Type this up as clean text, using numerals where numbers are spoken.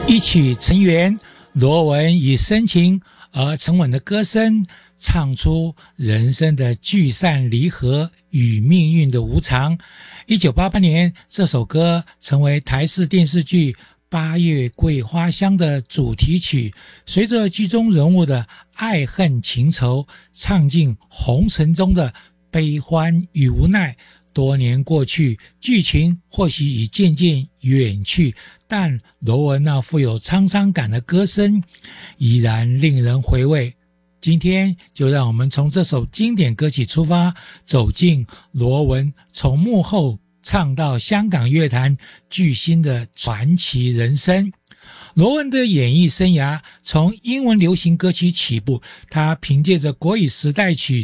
一曲成缘，罗文以深情而沉稳的歌声唱出人生的聚散离合与命运的无常。1988年，这首歌成为台视电视剧《八月桂花香》的主题曲，随着剧中人物的爱恨情仇，唱进红尘中的悲欢与无奈。多年过去，剧情或许已渐渐远去，但罗文那富有沧桑感的歌声依然令人回味。今天就让我们从这首经典歌曲出发，走进罗文从幕后唱到香港乐坛巨星的传奇人生。罗文的演艺生涯从英文流行歌曲起步，他凭借着国语时代曲